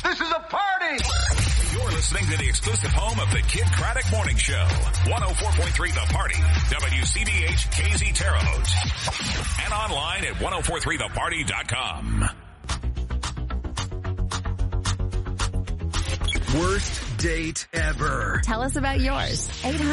This is a party! You're listening to the exclusive home of the Kid Craddock Morning Show. 104.3 The Party. WCBH KZ Terre Haute. And online at 1043theparty.com. Worst date ever. Tell us about yours.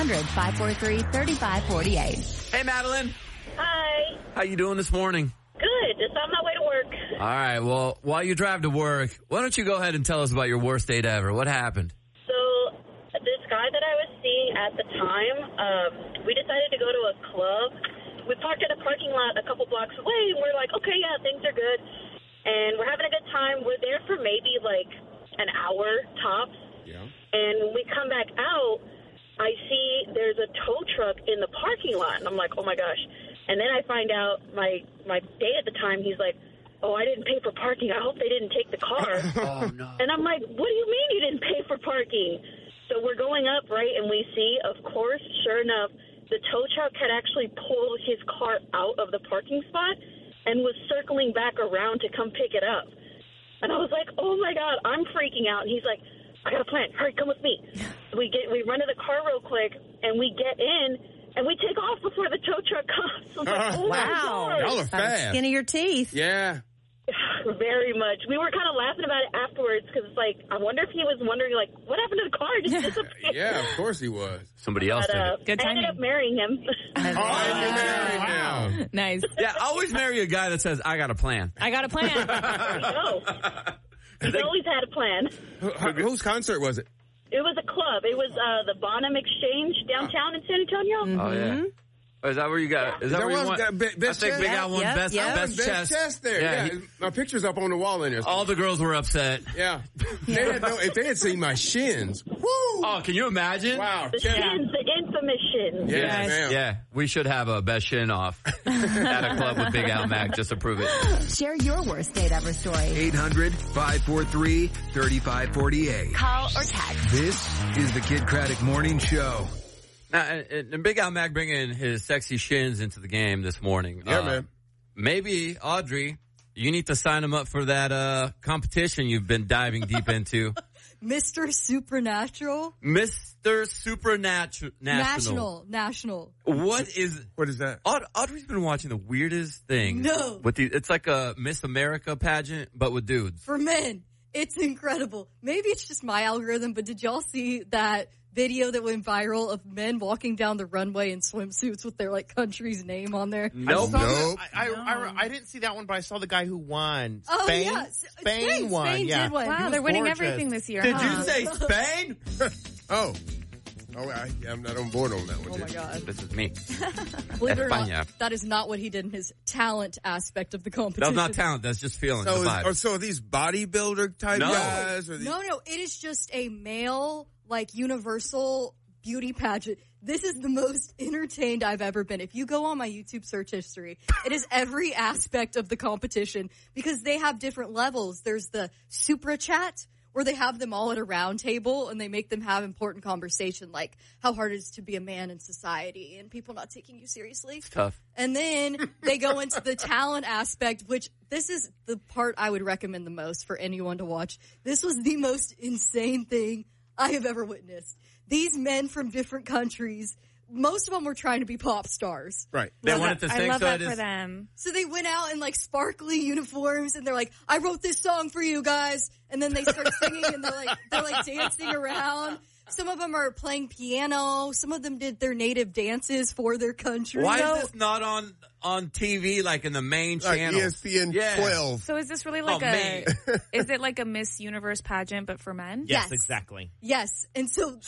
800-543-3548. Hey, Madeline. Hi. How you doing this morning? Good. Just on my way to work. All right. Well, while you drive to work, why don't you go ahead and tell us about your worst date ever? What happened? So this guy that I was seeing at the time, we decided to go to a club. We parked at a parking lot a couple blocks away, and we're like, okay, yeah, things are good. And we're having a good time. We're there for maybe like an hour tops. Yeah. And when we come back out, I see there's a tow truck in the parking lot. And I'm like, oh, my gosh. And then I find out my date at the time, he's like, oh, I didn't pay for parking. I hope they didn't take the car. Oh, no. And I'm like, what do you mean you didn't pay for parking? So we're going up, right, and we see, of course, sure enough, the tow truck had actually pulled his car out of the parking spot and was circling back around to come pick it up. And I was like, oh, my God, I'm freaking out. And he's like, I got a plan. Hurry, come with me. We run to the car real quick, and we get in, and we take off before the tow truck comes. I was like, oh, my God. Y'all are fast. Skin of your teeth. Yeah. Very much. We were kind of laughing about it afterwards because it's like, I wonder if he was wondering, like, what happened to the car? It just disappeared. Yeah, of course he was. Somebody else But, did it. Good I ended timing. up marrying him. Oh, you're married now. Nice. Yeah, always marry a guy that says, I got a plan. I got a plan. No. He's always had a plan. Whose concert was it? It was a club. It was the Bonham Exchange downtown in San Antonio. Oh, yeah. Oh, is that where you got? Is that where you want? Best I think chest? Big Al won best chest. there. Yeah, Yeah, my picture's up on the wall in there. all the girls were upset. Yeah. If they had seen my shins, woo! Oh, can you imagine? Wow. The shins, the infamous shins. Yes, ma'am. Yeah, we should have a best shin off at a club with Big Al Mac just to prove it. Share your worst date ever story. 800-543-3548. Call or text. This is the Kid Craddock Morning Show. Now, and Big Al Mac bringing his sexy shins into the game this morning. Yeah, man. Maybe, Audrey, you need to sign him up for that competition you've been diving deep into. Mr. Supernatural? Mr. Supernatural. National. What is that? Audrey's been watching the weirdest thing. No. It's like a Miss America pageant, but with dudes. For men. It's incredible. Maybe it's just my algorithm, but did y'all see that video that went viral of men walking down the runway in swimsuits with their like country's name on there? Nope. I didn't see that one, but I saw the guy who won. Spain? Oh, yeah. Spain won. Spain yeah. did win. Wow, they're winning everything this year. Did you say Spain? Oh, I'm not on board on that one. Oh, my God. This is me. Believe it or España. not, that is not what he did in his talent aspect of the competition. That's not talent. That's just feeling the vibe. So are these bodybuilder type guys? Or these... No, it is just a male, like, universal beauty pageant. This is the most entertained I've ever been. If you go on my YouTube search history, it is every aspect of the competition because they have different levels. There's the Supra Chat, where they have them all at a round table and they make them have important conversation like how hard it is to be a man in society and people not taking you seriously. It's tough. And then they go into the talent aspect, which this is the part I would recommend the most for anyone to watch. This was the most insane thing I have ever witnessed. These men from different countries, most of them were trying to be pop stars. Right. They wanted to sing. I love so that for them. So they went out in like sparkly uniforms and they're like, I wrote this song for you guys. And then they start singing and they're like dancing around. Some of them are playing piano. Some of them did their native dances for their country. Why is this not on TV like in the main channel? ESPN 12. So is this really like is it like a Miss Universe pageant but for men? Yes, exactly. Yes. And so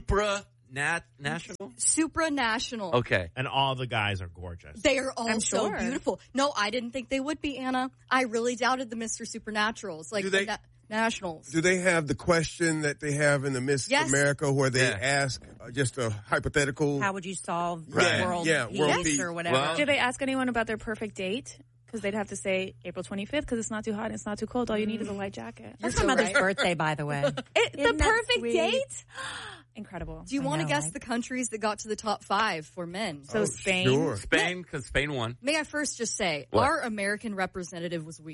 Supranational? Supranational. Okay. And all the guys are gorgeous. They are all I'm so sure. beautiful. No, I didn't think they would be, Anna. I really doubted the Mr. Supernaturals. Like the nationals. Do they have the question that they have in the Miss America where they ask just a hypothetical? How would you solve world peace or whatever? Well, do they ask anyone about their perfect date? Because they'd have to say April 25th because it's not too hot and it's not too cold. All you need is a light jacket. That's my mother's birthday, by the way. The perfect date? Incredible. Do you want to guess the countries that got to the top 5 for men? So Spain. Sure. Spain, because Spain won. May I first just say, what? Our American representative was weak.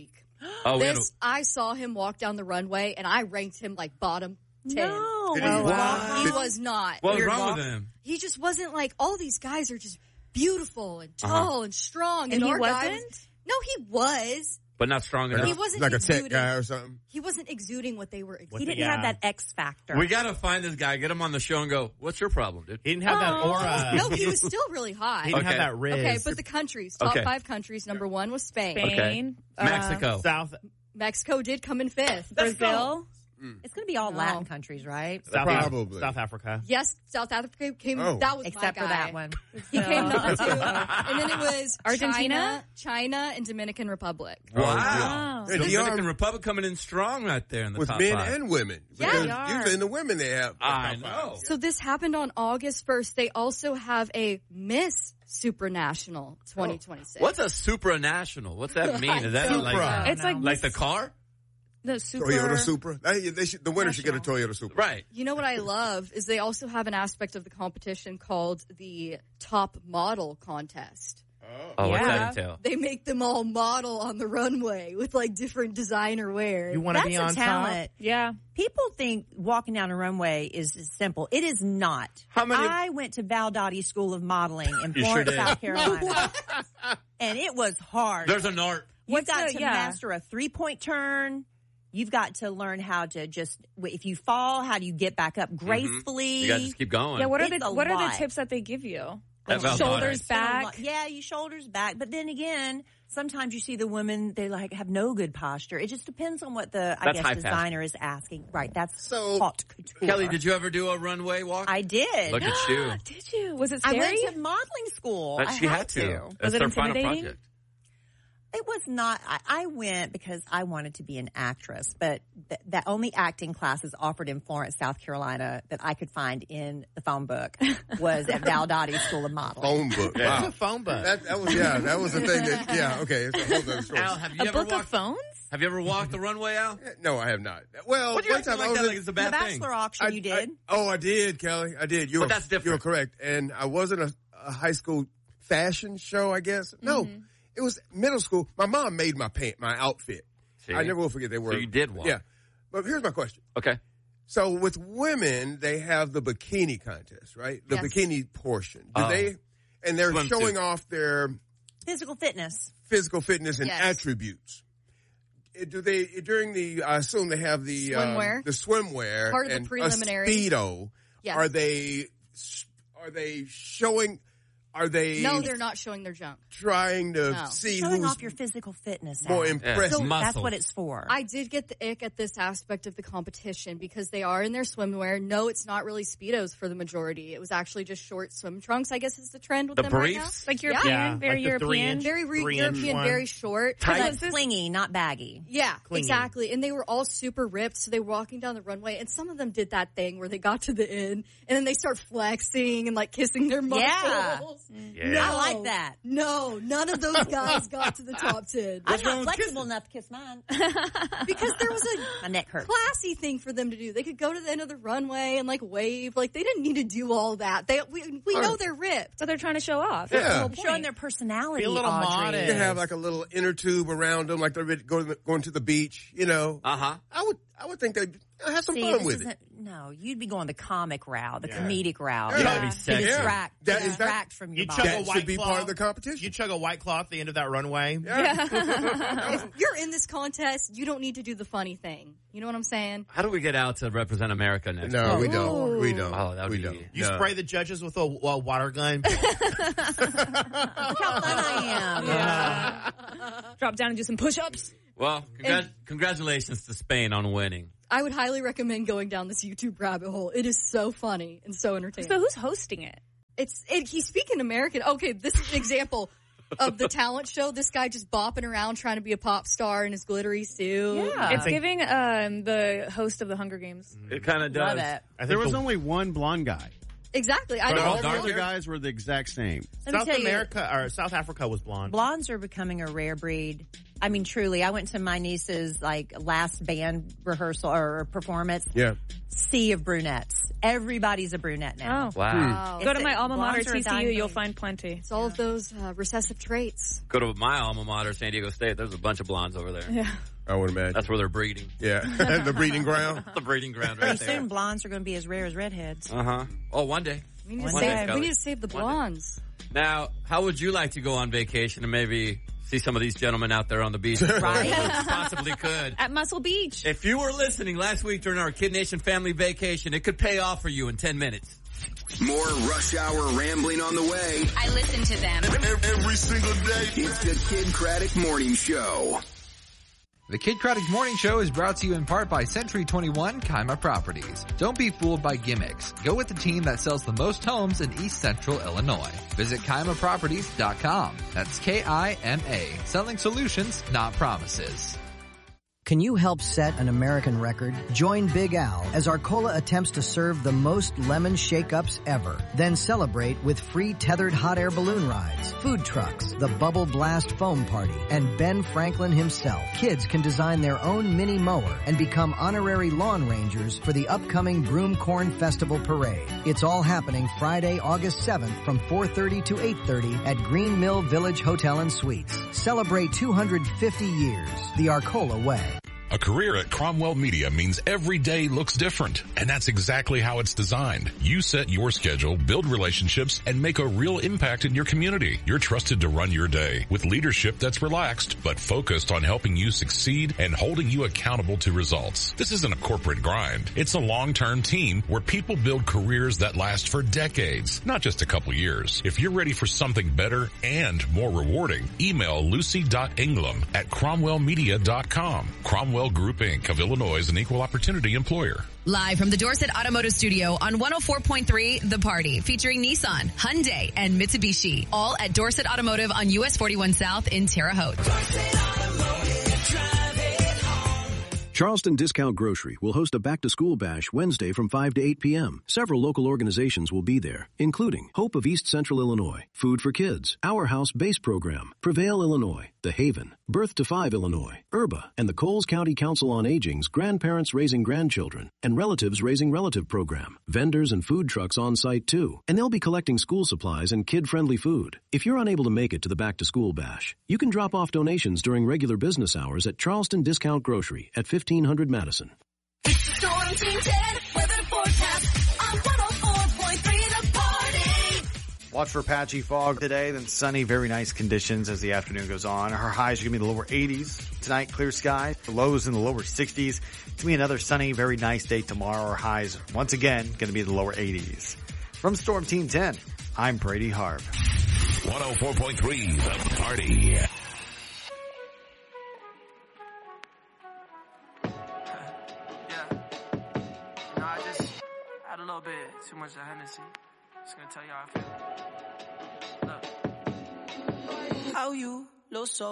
I saw him walk down the runway, and I ranked him like bottom 10. No. He was not. What was wrong with him? He just wasn't like, all these guys are just beautiful and tall and strong. And he our wasn't? Guys, no, he was. But not strong enough. He wasn't like exuding. a tech guy or something. He wasn't exuding what they were exuding. He didn't have that X factor. We got to find this guy, get him on the show and go, what's your problem, dude? He didn't have that aura. No, he was still really hot. He didn't have that riz. Okay, but the countries, top 5 countries, number 1 was Spain. Okay. Mexico. Mexico did come in 5th. Brazil. It's going to be all Latin countries, right? Probably. South Africa. Yes, South Africa came. That was except my guy. for that one. He came number 2, and then it was Argentina, China, and Dominican Republic. Wow. The Dominican Republic coming in strong right there in the with top men 5. and women. Yeah, usually in the women they have. I know. So this happened on August 1st. They also have a Miss Supranational 2026. What's a supranational? What's that mean? Is that like it's like the car? The Super. Toyota Supra. The winner should get a Toyota Supra. Right. You know what I love is they also have an aspect of the competition called the Top Model Contest. Oh, what's that entail? They make them all model on the runway with like different designer wear. You want to be on talent. top? Yeah. People think walking down a runway is simple. It is not. How many? I went to Val Doty School of Modeling in Florence, South Carolina. And it was hard. There's an art. You've got to master a 3-point turn. You've got to learn how to if you fall, how do you get back up gracefully? You got to just keep going. Yeah, what are the tips that they give you? Like shoulders back. Yeah, you shoulders back. But then again, sometimes you see the women, they like have no good posture. It just depends on what the designer is asking. Right, that's haute couture. Kelly, did you ever do a runway walk? I did. Look at you. Did you? Was it scary? I went to modeling school. She had to. Was it their final intimidating? project. It was not. I went because I wanted to be an actress, but the only acting classes offered in Florence, South Carolina that I could find in the phone book was at Val Doty School of Modeling. Phone book. Wow. Wow. Phone book. That was the thing that, okay. It's a whole other story. Al, have you A ever book of walked? phones? Have you ever walked the runway, Al? No, I have not. Well, What do you one acting time like I was that in- like it's a The bad thing? Bachelor auction you did. I did, Kelly. I did. But that's different. You were correct. And I wasn't a high school fashion show, I guess. No, it was middle school. My mom made my outfit. See? I never will forget they were. So you did walk. Yeah. But here's my question. Okay. So with women, they have the bikini contest, right? The Yes. bikini portion. And they're Swimsuit. showing off their Physical fitness. physical fitness and Yes. attributes. Do they during the? I assume they have the Swimwear. The swimwear, Part of the and preliminary. A Speedo. Yes. Are they showing? Are they? No, they're not showing their junk. trying to No. see Showing who's off your physical fitness. more Al. impressive. So That's Muscles. what it's for. I did get the ick at this aspect of the competition because they are in their swimwear. No, it's not really Speedos for the majority. It was actually just short swim trunks, I guess is the trend with The them briefs? right now. Like European? Yeah, Very like the European? 3-inch. Very 3-inch European, one. very short. But clingy, not baggy. Yeah, Clingy. exactly. And they were all super ripped, so they were walking down the runway, and some of them did that thing where they got to the end, and then they start flexing and like kissing their muscles. Yeah. No, I like that. No, none of those guys got to the top 10. I'm not flexible enough to kiss mine. Because there was My neck hurts. classy thing for them to do. They could go to the end of the runway and like wave. Like they didn't need to do all that. We know they're ripped. So they're trying to show off. Yeah. That's the whole Showing point. their personality. Be a little Audrey. modest. You can have like a little inner tube around them, like they're going to the beach. You know, Uh-huh. I would think they'd have some See, fun this with it. isn't- No, you'd be going the comic route, the comedic route. Yeah. Gotta be To sexy. distract, That to is- distract from your You body. chug a That white should be claw. part of the competition. You chug a White Claw at the end of that runway. If you're in this contest, you don't need to do the funny thing. You know what I'm saying? How do we get out to represent America next? No, we Ooh. don't. We don't. Oh, that would we be- don't. You No. spray the judges with a water gun. Look how fun I am. Drop down and do some push-ups. Well, congratulations to Spain on winning. I would highly recommend going down this YouTube rabbit hole. It is so funny and so entertaining. So who's hosting it? He's speaking American. Okay, this is an example of the talent show. This guy just bopping around trying to be a pop star in his glittery suit. Yeah. It's giving the host of the Hunger Games. It kind of does. Love it. There was only one blonde guy. Exactly. I But know. all the other guys were the exact same. Let me South tell you, America or South Africa was blonde. blondes are becoming a rare breed. I mean, truly. I went to my niece's last band rehearsal or performance. Yeah. Sea of brunettes. Everybody's a brunette now. Oh. Wow. Go to my alma mater, Blondes are a TCU. dying You'll breed. find plenty. It's all of those recessive traits. Go to my alma mater, San Diego State. There's a bunch of blondes over there. Yeah. I would imagine. That's where they're breeding. Yeah, the breeding ground. The breeding ground Pretty right there. soon, blondes are going to be as rare as redheads. Uh-huh. Oh, one day. We need, One to day, save, we Kelly. need to save the blondes. Now, how would you like to go on vacation and maybe see some of these gentlemen out there on the beach? Right. Possibly could. At Muscle Beach. If you were listening last week during our Kid Nation family vacation, it could pay off for you in 10 minutes. More Rush Hour rambling on the way. I listen to them. Every single day. It's the Kid Craddock Morning Show. The Kid Craddock Morning Show is brought to you in part by Century 21 Kaima Properties. Don't be fooled by gimmicks. Go with the team that sells the most homes in East Central Illinois. Visit KaimaProperties.com. That's K-I-M-A. Selling solutions, not promises. Can you help set an American record? Join Big Al as Arcola attempts to serve the most lemon shake-ups ever. Then celebrate with free tethered hot air balloon rides, food trucks, the Bubble Blast Foam Party, and Ben Franklin himself. Kids can design their own mini mower and become honorary lawn rangers for the upcoming Broom Corn Festival Parade. It's all happening Friday, August 7th from 4:30 to 8:30 at Green Mill Village Hotel and Suites. Celebrate 250 years the Arcola way. A career at Cromwell Media means every day looks different, and that's exactly how it's designed. You set your schedule, build relationships, and make a real impact in your community. You're trusted to run your day with leadership that's relaxed, but focused on helping you succeed and holding you accountable to results. This isn't a corporate grind. It's a long-term team where people build careers that last for decades, not just a couple years. If you're ready for something better and more rewarding, email lucy.englam@cromwellmedia.com. Cromwell Group Inc. of Illinois is an equal opportunity employer. Live from the Dorset Automotive Studio on 104.3 The Party, featuring Nissan, Hyundai, and Mitsubishi. All at Dorset Automotive on US 41 South in Terre Haute. Charleston Discount Grocery will host a back-to-school bash Wednesday from 5 to 8 p.m. Several local organizations will be there, including Hope of East Central Illinois, Food for Kids, Our House Base Program, Prevail Illinois, The Haven, Birth to 5 Illinois, URBA, and the Coles County Council on Aging's Grandparents Raising Grandchildren and Relatives Raising Relative program. Vendors and food trucks on site too, and they'll be collecting school supplies and kid-friendly food. If you're unable to make it to the back-to-school bash, you can drop off donations during regular business hours at Charleston Discount Grocery at 1500 Madison. Storm Team 10, weather forecast on 104.3 The Party. Watch for patchy fog today, then sunny, very nice conditions as the afternoon goes on. Our highs are going to be the lower 80s. Tonight, clear skies. The lows in the lower 60s. It's going to be another sunny, very nice day tomorrow. Our highs, once again, going to be the lower 80s. From Storm Team 10, I'm Brady Harp. 104.3 The Party. A little bit too much of Hennessy. Just gonna tell you how I feel. Look. How you look so